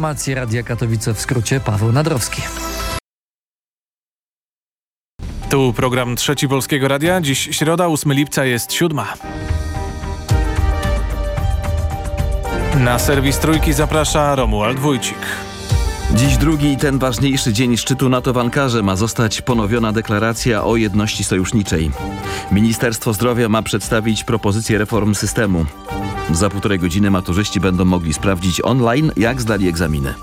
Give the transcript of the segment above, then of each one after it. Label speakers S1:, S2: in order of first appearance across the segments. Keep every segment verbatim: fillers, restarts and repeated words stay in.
S1: Informacje Radia Katowice w skrócie, Paweł Nadrowski.
S2: Tu program Trzeci Polskiego Radia. Dziś środa, ósmego lipca, jest siódma. Na serwis Trójki zaprasza Romuald Wójcik.
S3: Dziś drugi i ten ważniejszy dzień szczytu NATO w Ankarze ma zostać ponowiona deklaracja o jedności sojuszniczej. Ministerstwo Zdrowia ma przedstawić propozycję reform systemu. Za półtorej godziny maturzyści będą mogli sprawdzić online, jak zdali egzaminy.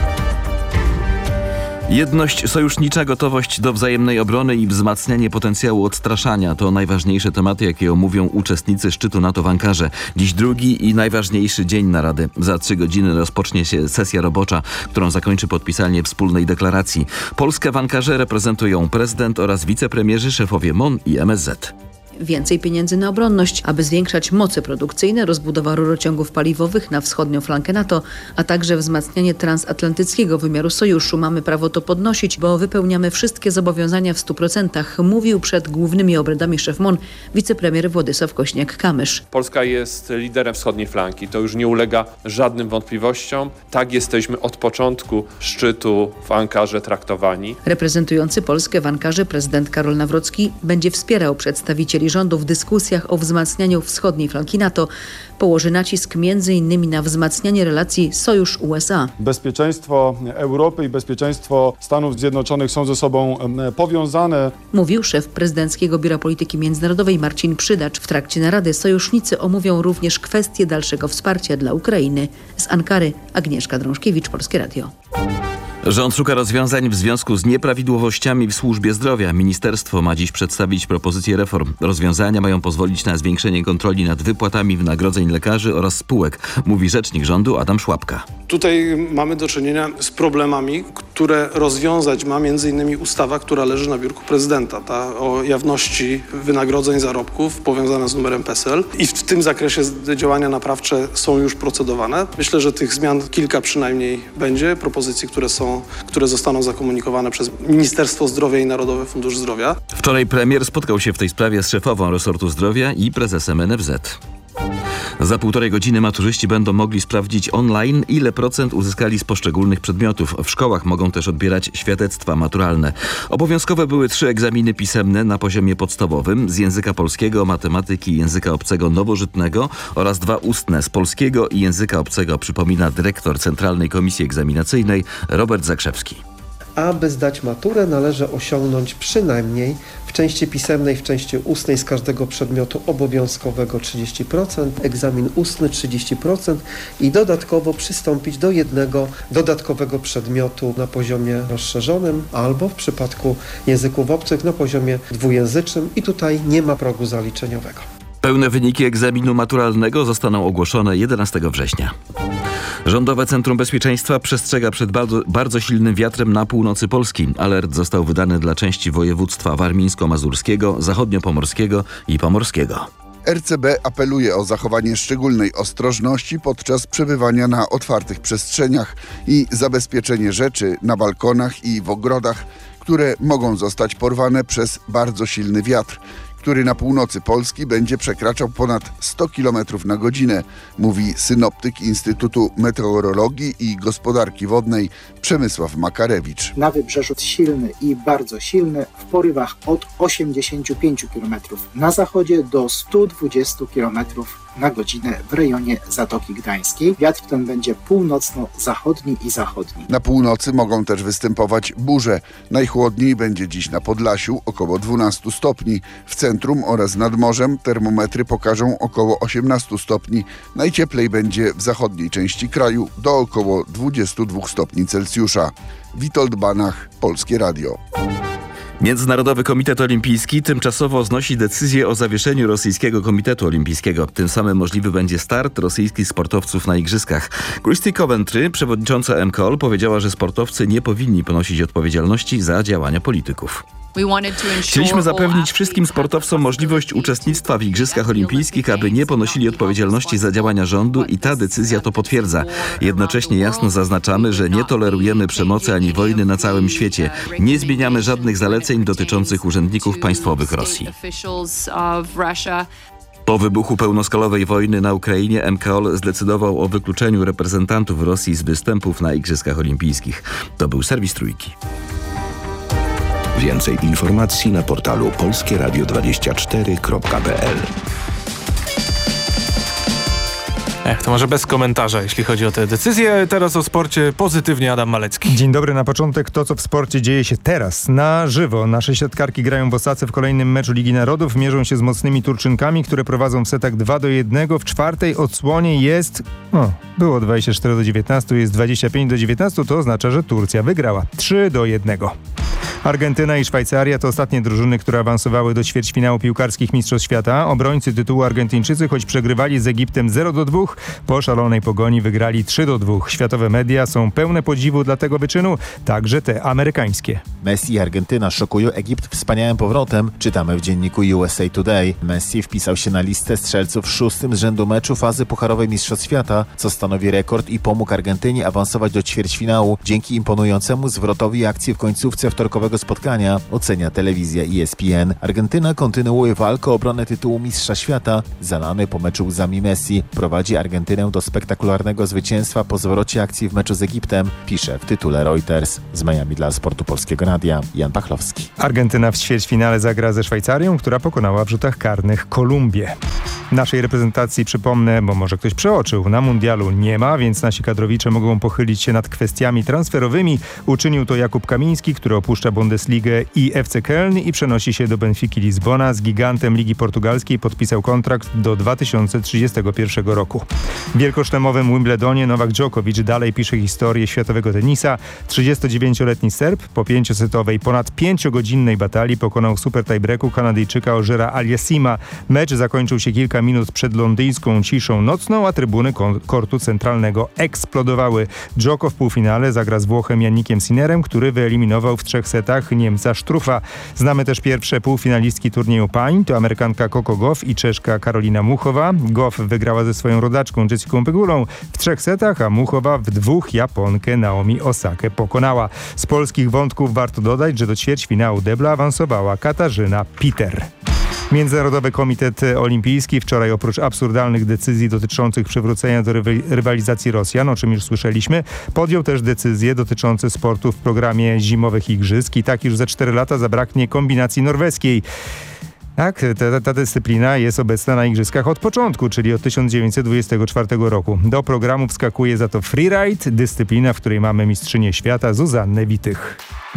S3: Jedność sojusznicza, gotowość do wzajemnej obrony i wzmacnianie potencjału odstraszania to najważniejsze tematy, jakie omówią uczestnicy szczytu NATO w Ankarze. Dziś drugi i najważniejszy dzień narady. Za trzy godziny rozpocznie się sesja robocza, którą zakończy podpisanie wspólnej deklaracji. Polskę w Ankarze reprezentują prezydent oraz wicepremierzy, szefowie M O N i M S Z.
S4: Więcej pieniędzy na obronność, aby zwiększać moce produkcyjne, rozbudowa rurociągów paliwowych na wschodnią flankę NATO, a także wzmacnianie transatlantyckiego wymiaru sojuszu. Mamy prawo to podnosić, bo wypełniamy wszystkie zobowiązania w stu procentach, mówił przed głównymi obradami szef M O N wicepremier Władysław Kośniak-Kamysz.
S5: Polska jest liderem wschodniej flanki, to już nie ulega żadnym wątpliwościom. Tak jesteśmy od początku szczytu w Ankarze traktowani.
S4: Reprezentujący Polskę w Ankarze prezydent Karol Nawrocki będzie wspierał przedstawicieli rządu w dyskusjach o wzmacnianiu wschodniej flanki NATO. Położy nacisk między innymi na wzmacnianie relacji Sojusz-U S A.
S6: Bezpieczeństwo Europy i bezpieczeństwo Stanów Zjednoczonych są ze sobą powiązane.
S4: Mówił szef Prezydenckiego Biura Polityki Międzynarodowej Marcin Przydacz. W trakcie narady sojusznicy omówią również kwestie dalszego wsparcia dla Ukrainy. Z Ankary Agnieszka Drążkiewicz, Polskie Radio.
S3: Rząd szuka rozwiązań w związku z nieprawidłowościami w służbie zdrowia. Ministerstwo ma dziś przedstawić propozycje reform. Rozwiązania mają pozwolić na zwiększenie kontroli nad wypłatami wynagrodzeń lekarzy oraz spółek, mówi rzecznik rządu Adam Szłapka.
S7: Tutaj mamy do czynienia z problemami, które rozwiązać ma między innymi ustawa, która leży na biurku prezydenta, ta o jawności wynagrodzeń, zarobków powiązana z numerem P E S E L. I w tym zakresie działania naprawcze są już procedowane. Myślę, że tych zmian kilka przynajmniej będzie, propozycji, które są które zostaną zakomunikowane przez Ministerstwo Zdrowia i Narodowy Fundusz Zdrowia.
S3: Wczoraj premier spotkał się w tej sprawie z szefową resortu zdrowia i prezesem N F Z. Za półtorej godziny maturzyści będą mogli sprawdzić online, ile procent uzyskali z poszczególnych przedmiotów. W szkołach mogą też odbierać świadectwa maturalne. Obowiązkowe były trzy egzaminy pisemne na poziomie podstawowym z języka polskiego, matematyki i języka obcego nowożytnego oraz dwa ustne z polskiego i języka obcego, przypomina dyrektor Centralnej Komisji Egzaminacyjnej Robert Zakrzewski.
S8: Aby zdać maturę, należy osiągnąć przynajmniej w części pisemnej, w części ustnej z każdego przedmiotu obowiązkowego trzydzieści procent, egzamin ustny trzydzieści procent i dodatkowo przystąpić do jednego dodatkowego przedmiotu na poziomie rozszerzonym albo w przypadku języków obcych na poziomie dwujęzycznym i tutaj nie ma progu zaliczeniowego.
S3: Pełne wyniki egzaminu maturalnego zostaną ogłoszone jedenastego września. Rządowe Centrum Bezpieczeństwa przestrzega przed bardzo, bardzo silnym wiatrem na północy Polski. Alert został wydany dla części województwa warmińsko-mazurskiego, zachodniopomorskiego i pomorskiego.
S9: R C B apeluje o zachowanie szczególnej ostrożności podczas przebywania na otwartych przestrzeniach i zabezpieczenie rzeczy na balkonach i w ogrodach, które mogą zostać porwane przez bardzo silny wiatr, który na północy Polski będzie przekraczał ponad sto kilometrów na godzinę, mówi synoptyk Instytutu Meteorologii i Gospodarki Wodnej Przemysław Makarewicz.
S10: Na wybrzeżu silny i bardzo silny w porywach od osiemdziesięciu pięciu kilometrów na zachodzie do stu dwudziestu kilometrów na godzinę w rejonie Zatoki Gdańskiej. Wiatr ten będzie północno-zachodni i zachodni.
S9: Na północy mogą też występować burze. Najchłodniej będzie dziś na Podlasiu, około dwunastu stopni. W centrum oraz nad morzem termometry pokażą około osiemnastu stopni. Najcieplej będzie w zachodniej części kraju do około dwudziestu dwóch stopni Celsjusza. Witold Banach, Polskie Radio.
S3: Międzynarodowy Komitet Olimpijski tymczasowo znosi decyzję o zawieszeniu rosyjskiego Komitetu Olimpijskiego. Tym samym możliwy będzie start rosyjskich sportowców na igrzyskach. Christy Coventry, przewodnicząca M K O L, powiedziała, że sportowcy nie powinni ponosić odpowiedzialności za działania polityków. Chcieliśmy zapewnić wszystkim sportowcom możliwość uczestnictwa w Igrzyskach Olimpijskich, aby nie ponosili odpowiedzialności za działania rządu i ta decyzja to potwierdza. Jednocześnie jasno zaznaczamy, że nie tolerujemy przemocy ani wojny na całym świecie. Nie zmieniamy żadnych zaleceń dotyczących urzędników państwowych Rosji. Po wybuchu pełnoskalowej wojny na Ukrainie M K O L zdecydował o wykluczeniu reprezentantów Rosji z występów na Igrzyskach Olimpijskich. To był serwis Trójki.
S11: Więcej informacji na portalu polskie radio dwadzieścia cztery kropka p l.
S2: Ech, to może bez komentarza, jeśli chodzi o te decyzje. Teraz o sporcie pozytywnie Adam Malecki.
S12: Dzień dobry, na początek to, co w sporcie dzieje się teraz, na żywo. Nasze siatkarki grają w Osace w kolejnym meczu Ligi Narodów. Mierzą się z mocnymi Turczynkami, które prowadzą w setach dwa do jednego. W czwartej odsłonie jest... O, było dwadzieścia cztery do dziewiętnastu, jest dwadzieścia pięć do dziewiętnastu. To oznacza, że Turcja wygrała trzy do jednego. Argentyna i Szwajcaria to ostatnie drużyny, które awansowały do ćwierćfinału piłkarskich Mistrzostw Świata. Obrońcy tytułu Argentyńczycy, choć przegrywali z Egiptem zero do dwóch, po szalonej pogoni wygrali trzy do dwóch. Światowe media są pełne podziwu dla tego wyczynu, także te amerykańskie.
S13: Messi i Argentyna szokują Egipt wspaniałym powrotem, czytamy w dzienniku U S A Today. Messi wpisał się na listę strzelców w szóstym z rzędu meczu fazy pucharowej Mistrzostw Świata, co stanowi rekord i pomógł Argentynie awansować do ćwierćfinału dzięki imponującemu zwrotowi akcji w końcówce wtorkowego spotkania, ocenia telewizja E S P N. Argentyna kontynuuje walkę o obronę tytułu Mistrza Świata. Zalany po meczu łzami Messi prowadzi Argentynę do spektakularnego zwycięstwa po zwrocie akcji w meczu z Egiptem, pisze w tytule Reuters. Z Miami dla Sportu Polskiego Radia Jan Pachlowski.
S12: Argentyna w ćwierćfinale zagra ze Szwajcarią, która pokonała w rzutach karnych Kolumbię. Naszej reprezentacji, przypomnę, bo może ktoś przeoczył, na mundialu nie ma, więc nasi kadrowicze mogą pochylić się nad kwestiami transferowymi. Uczynił to Jakub Kamiński, który opuszcza Bundesligę i F C Köln i przenosi się do Benfiki Lizbona. Z gigantem Ligi Portugalskiej podpisał kontrakt do dwa tysiące trzydziestego pierwszego roku. W wielkoszlemowym Wimbledonie Nowak Djokovic dalej pisze historię światowego tenisa. trzydziestodziewięcioletni Serb po pięciosetowej, ponad pięciogodzinnej batalii pokonał w super tiebreaku Kanadyjczyka Ożera Aliassima. Mecz zakończył się kilka minut przed londyńską ciszą nocną, a trybuny kortu centralnego eksplodowały. Djoko w półfinale zagra z Włochem Jannikiem Sinnerem, który wyeliminował w trzech setach Niemca Strufa. Znamy też pierwsze półfinalistki turnieju pań, to Amerykanka Coco Gauff i Czeszka Karolina Muchowa. Gauff wygrała ze swoją rodaczką Jessicą Pegulą w trzech setach, a Muchowa w dwóch Japonkę Naomi Osakę pokonała. Z polskich wątków warto dodać, że do ćwierćfinału debla awansowała Katarzyna Piter. Międzynarodowy Komitet Olimpijski wczoraj oprócz absurdalnych decyzji dotyczących przywrócenia do rywalizacji Rosjan, o czym już słyszeliśmy, podjął też decyzje dotyczące sportu w programie zimowych igrzysk i tak już za cztery lata zabraknie kombinacji norweskiej. Tak, ta, ta dyscyplina jest obecna na igrzyskach od początku, czyli od tysiąc dziewięćset dwudziestego czwartego roku. Do programu wskakuje za to freeride, dyscyplina, w której mamy mistrzynię świata Zuzannę Witych.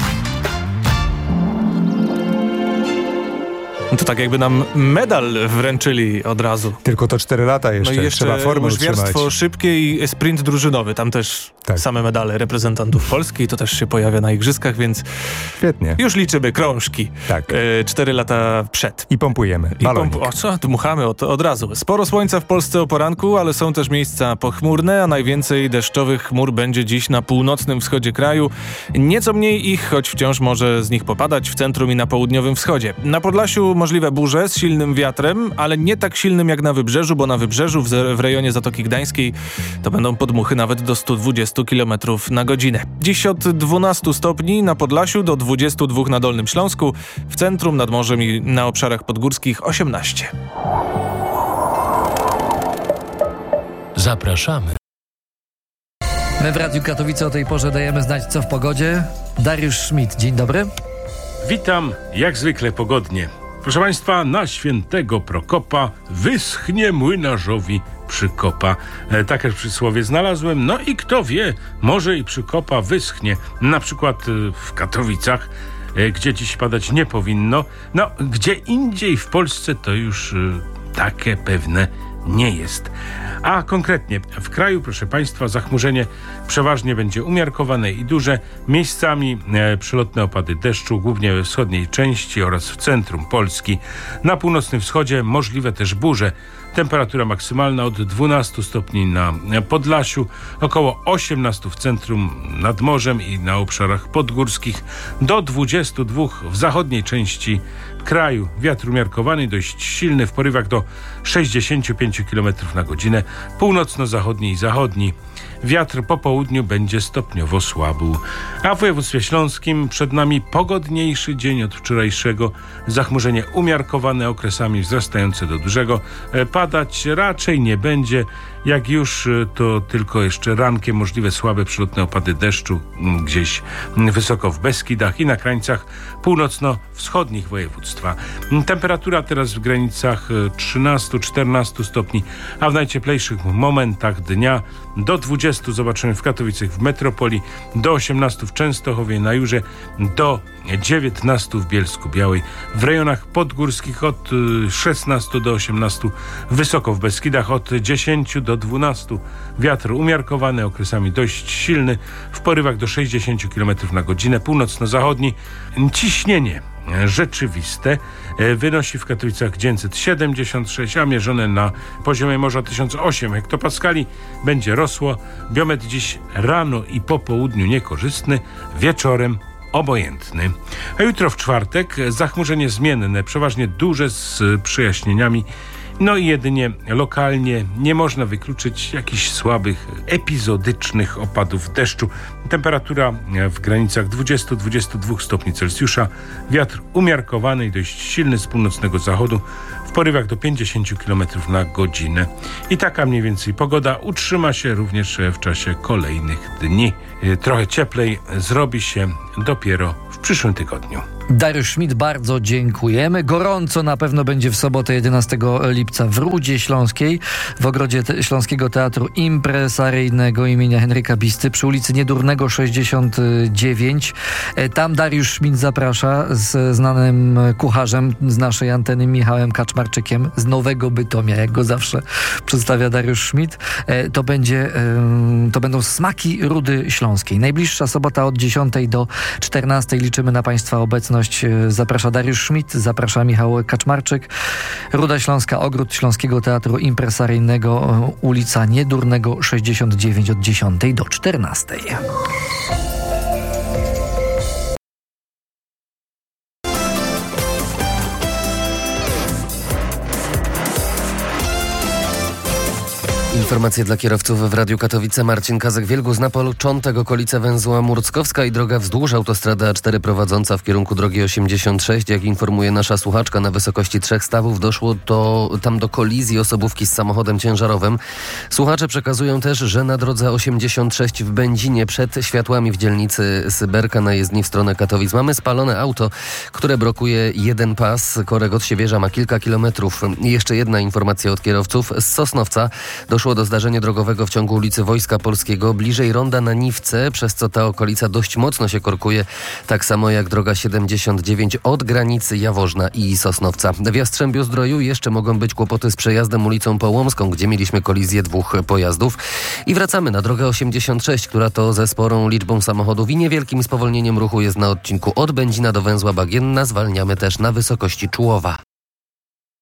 S2: To tak jakby nam medal wręczyli od razu.
S12: Tylko to cztery lata jeszcze,
S2: no i jeszcze
S12: trzeba formę
S2: łyżwiarstwo
S12: utrzymać.
S2: szybkie i sprint drużynowy. Tam też
S12: tak.
S2: Same medale reprezentantów Polski i to też się pojawia na igrzyskach, więc
S12: świetnie.
S2: Już liczymy krążki.
S12: Tak.
S2: E, cztery lata przed.
S12: I pompujemy.
S2: I pomp- o co? Dmuchamy od, od razu. Sporo słońca w Polsce o poranku, ale są też miejsca pochmurne, a najwięcej deszczowych chmur będzie dziś na północnym wschodzie kraju. Nieco mniej ich, choć wciąż może z nich popadać w centrum i na południowym wschodzie. Na Podlasiu możliwe burze z silnym wiatrem, ale nie tak silnym jak na wybrzeżu, bo na wybrzeżu w, w rejonie Zatoki Gdańskiej to będą podmuchy nawet do stu dwudziestu kilometrów na godzinę. Dziś od dwunastu stopni na Podlasiu do dwudziestu dwóch na Dolnym Śląsku, w centrum, nad morzem i na obszarach podgórskich osiemnaście.
S1: Zapraszamy. My w Radiu Katowice o tej porze dajemy znać, co w pogodzie. Dariusz Schmidt, dzień dobry.
S14: Witam, jak zwykle pogodnie. Proszę Państwa, na świętego Prokopa wyschnie młynarzowi przykopa. E, takie przysłowie znalazłem. No i kto wie, może i przykopa wyschnie. Na przykład e, w Katowicach, e, gdzie dziś padać nie powinno. No, gdzie indziej w Polsce to już e, takie pewne nie jest. A konkretnie w kraju, proszę Państwa, zachmurzenie przeważnie będzie umiarkowane i duże. Miejscami e, przelotne opady deszczu, głównie we wschodniej części oraz w centrum Polski. Na północnym wschodzie możliwe też burze. Temperatura maksymalna od dwunastu stopni na Podlasiu, około osiemnastu w centrum, nad morzem i na obszarach podgórskich, do dwudziestu dwóch w zachodniej części kraju. Wiatr umiarkowany, dość silny, w porywach do sześćdziesięciu pięciu kilometrów na godzinę, północno-zachodni i zachodni. Wiatr po południu będzie stopniowo słabł. A w województwie śląskim przed nami pogodniejszy dzień od wczorajszego. Zachmurzenie umiarkowane, okresami wzrastające do dużego. Padać raczej nie będzie. Jak już, to tylko jeszcze rankiem możliwe słabe przelotne opady deszczu gdzieś wysoko w Beskidach i na krańcach północno-wschodnich województwa. Temperatura teraz w granicach trzynaście do czternastu stopni, a w najcieplejszych momentach dnia do dwudziestu zobaczymy w Katowicach w metropolii, do osiemnastu w Częstochowie na Jurze, do dziewiętnastu w Bielsku Białej. W rejonach podgórskich od szesnastu do osiemnastu, wysoko w Beskidach od dziesięciu do dwunastu. Wiatr umiarkowany, okresami dość silny, w porywach do sześćdziesięciu kilometrów na godzinę, północno-zachodni. Ciśnienie rzeczywiste wynosi w Katowicach dziewięćset siedemdziesiąt sześć, a mierzone na poziomie morza tysiąc osiem hektopaskali. Będzie rosło. Biometr dziś rano i po południu niekorzystny, wieczorem obojętny. A jutro w czwartek zachmurzenie zmienne, przeważnie duże z przejaśnieniami. No i jedynie lokalnie nie można wykluczyć jakichś słabych, epizodycznych opadów deszczu. Temperatura w granicach dwudziestu do dwudziestu dwóch stopni Celsjusza. Wiatr umiarkowany i dość silny z północnego zachodu w porywach do pięćdziesięciu kilometrów na godzinę. I taka mniej więcej pogoda utrzyma się również w czasie kolejnych dni. Trochę cieplej zrobi się dopiero w przyszłym tygodniu.
S1: Dariusz Schmidt, bardzo dziękujemy. Gorąco na pewno będzie w sobotę jedenastego lipca w Rudzie Śląskiej, w ogrodzie te- Śląskiego Teatru Impresaryjnego imienia Henryka Bisty przy ulicy Niedurnego sześćdziesiąt dziewięć. E, Tam Dariusz Schmidt zaprasza z znanym kucharzem z naszej anteny Michałem Kaczmarczykiem z Nowego Bytomia, jak go zawsze przedstawia Dariusz Schmidt. E, To będzie, e, to będą smaki Rudy Śląskiej. Najbliższa sobota od dziesiątej do czternastej. Liczymy na Państwa obecność. Zaprasza Dariusz Schmidt, zaprasza Michał Kaczmarczyk. Ruda Śląska, ogród Śląskiego Teatru Impresaryjnego, ulica Niedurnego sześćdziesiąt dziewięć od dziesiątej do czternastej.
S15: Informacje dla kierowców w Radiu Katowice. Marcin Kazek-Wielgus. Na początek okolice węzła Murckowska i droga wzdłuż autostrady A cztery prowadząca w kierunku drogi osiemdziesiąt sześć. Jak informuje nasza słuchaczka, na wysokości trzech stawów doszło to, tam do kolizji osobówki z samochodem ciężarowym. Słuchacze przekazują też, że na drodze osiemdziesiąt sześć w Będzinie przed światłami w dzielnicy Syberka na jezdni w stronę Katowic mamy spalone auto, które blokuje jeden pas. Korek od Siewierza ma kilka kilometrów. I jeszcze jedna informacja od kierowców. Z Sosnowca doszło do zdarzenia drogowego w ciągu ulicy Wojska Polskiego, bliżej ronda na Niwce, przez co ta okolica dość mocno się korkuje, tak samo jak droga siedemdziesiąt dziewięć od granicy Jaworzna i Sosnowca. W Jastrzębiu-Zdroju jeszcze mogą być kłopoty z przejazdem ulicą Połomską, gdzie mieliśmy kolizję dwóch pojazdów. I wracamy na drogę osiemdziesiąt sześć, która to ze sporą liczbą samochodów i niewielkim spowolnieniem ruchu jest na odcinku od Będzina do węzła Bagienna. Zwalniamy też na wysokości Czułowa.